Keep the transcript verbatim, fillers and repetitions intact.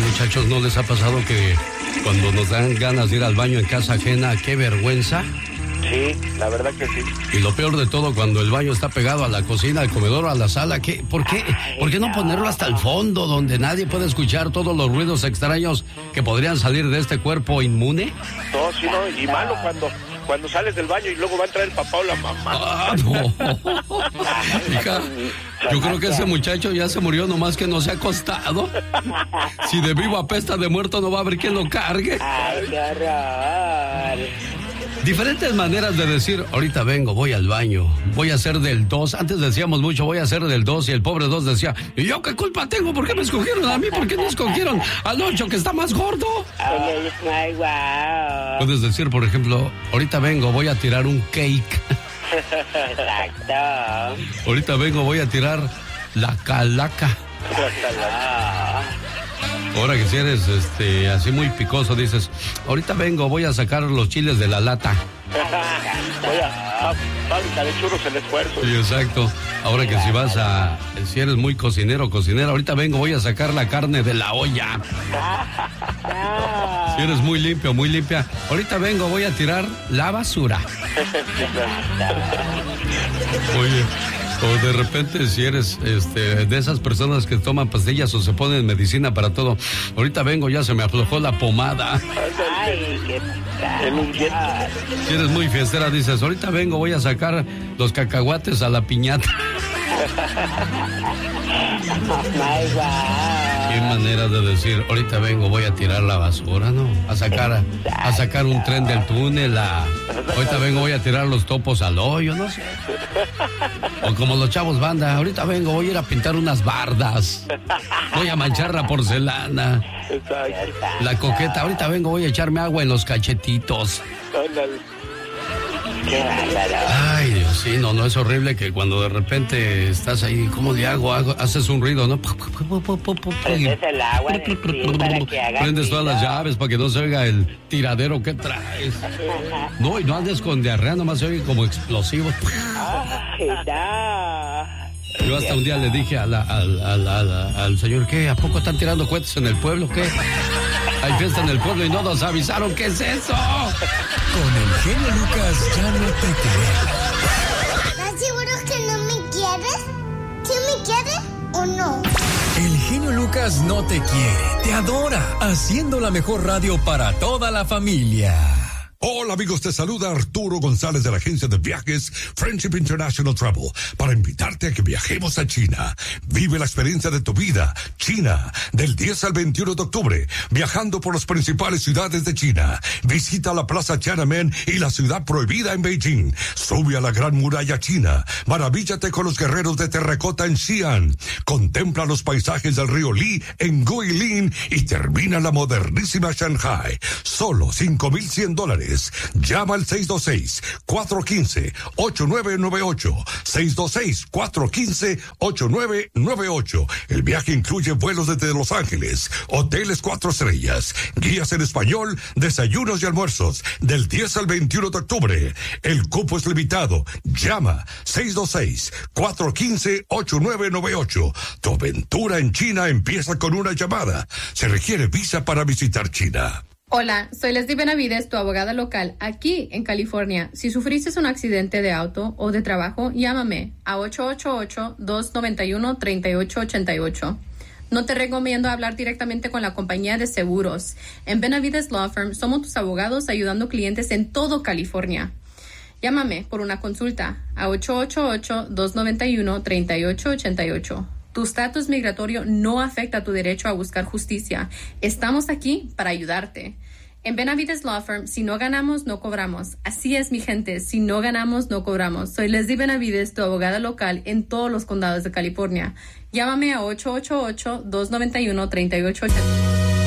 Muchachos, ¿no les ha pasado que cuando nos dan ganas de ir al baño en casa ajena, qué vergüenza? Sí, la verdad que sí. Y lo peor de todo, cuando el baño está pegado a la cocina, al comedor o a la sala, ¿qué? ¿Por qué? ¿Por qué no ponerlo hasta el fondo, donde nadie puede escuchar todos los ruidos extraños que podrían salir de este cuerpo inmune? No, sí, no, y malo cuando, cuando sales del baño y luego va a entrar el papá o la mamá. Ah, no. Hija, yo creo que ese muchacho ya se murió, nomás que no se ha acostado. Si de vivo apesta, de muerto no va a haber quien lo cargue. Ay, qué horror. Diferentes maneras de decir, ahorita vengo, voy al baño, voy a hacer del dos. Antes decíamos mucho, voy a hacer del dos, y el pobre dos decía, ¿y yo qué culpa tengo? ¿Por qué me escogieron a mí? ¿Por qué no escogieron al ocho, que está más gordo? Ay, ay, wow. Puedes decir, por ejemplo, ahorita vengo, voy a tirar un cake. Exacto. Ahorita vengo, voy a tirar la calaca. Ahora que si eres este, así muy picoso, dices, ahorita vengo, voy a sacar los chiles de la lata. Voy a fábrica de churros en esfuerzo. Sí, exacto. Ahora que si vas a, si eres muy cocinero o cocinera, ahorita vengo, voy a sacar la carne de la olla. Si eres muy limpio, muy limpia, ahorita vengo, voy a tirar la basura. Oye, o de repente si eres este, de esas personas que toman pastillas o se ponen medicina para todo, ahorita vengo, ya se me aflojó la pomada. Ay, qué tal. Si eres muy fiestera, dices, ahorita vengo, voy a sacar los cacahuates a la piñata. Ay, wow. Qué manera de decir, ahorita vengo, voy a tirar la basura, ¿no? A sacar, a sacar un tren del túnel, a, ahorita vengo, voy a tirar los topos al hoyo, no sé. O como los chavos banda, ahorita vengo, voy a ir a pintar unas bardas. Voy a manchar la porcelana. La coqueta, ahorita vengo, voy a echarme agua en los cachetitos. Qué bárbaro. Ay, Dios, sí, no, no, es horrible que cuando de repente estás ahí, ¿cómo le hago? hago haces un ruido, ¿no? Prendes el agua en el chin para que haga Prendes todas las llaves para que no se oiga el tiradero que traes. No, y no andes con diarrea, nomás se oye como explosivo. Ay, no. Yo hasta un día le dije a la, al, al, al, al señor, ¿qué? ¿A poco están tirando cohetes en el pueblo? ¿Qué? Hay fiesta en el pueblo y no nos avisaron. ¿Qué es eso? Con el genio Lucas ya no te queremos. ¿Estás seguro que no me quieres? ¿Sí me quieres o no? El genio Lucas no te quiere, te adora, haciendo la mejor radio para toda la familia. Hola amigos, te saluda Arturo González de la agencia de viajes Friendship International Travel para invitarte a que viajemos a China. Vive la experiencia de tu vida, China, del diez al veintiuno de octubre, viajando por las principales ciudades de China. Visita la Plaza Tiananmen y la ciudad prohibida en Beijing. Sube a la Gran Muralla China. Maravíllate con los guerreros de terracota en Xi'an. Contempla los paisajes del río Li en Guilin y termina en la modernísima Shanghai. Solo cinco mil cien dólares. Llama al seis dos seis, cuatro uno cinco, ocho nueve nueve ocho. seis dos seis, cuatro uno cinco, ocho nueve nueve ocho. El viaje incluye vuelos desde Los Ángeles, hoteles cuatro estrellas, guías en español, desayunos y almuerzos, del diez al veintiuno de octubre. El cupo es limitado. Llama seis dos seis, cuatro uno cinco, ocho nueve nueve ocho. Tu aventura en China empieza con una llamada. Se requiere visa para visitar China. Hola, soy Leslie Benavides, tu abogada local aquí en California. Si sufriste un accidente de auto o de trabajo, llámame a ocho ocho ocho, dos nueve uno, tres ocho ocho ocho. No te recomiendo hablar directamente con la compañía de seguros. En Benavides Law Firm somos tus abogados ayudando clientes en todo California. Llámame por una consulta a ocho ocho ocho, dos nueve uno, tres ocho ocho ocho. Tu estatus migratorio no afecta tu derecho a buscar justicia. Estamos aquí para ayudarte. En Benavides Law Firm, si no ganamos, no cobramos. Así es, mi gente, si no ganamos, no cobramos. Soy Leslie Benavides, tu abogada local en todos los condados de California. Llámame a ocho ocho ocho, dos nueve uno, tres ocho ocho ocho.